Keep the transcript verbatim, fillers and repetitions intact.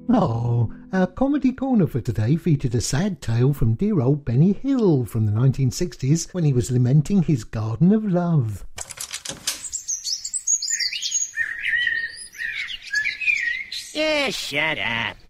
Oh, our comedy corner for today featured a sad tale from dear old Benny Hill from the nineteen sixties when he was lamenting his garden of love. Yeah, shut up.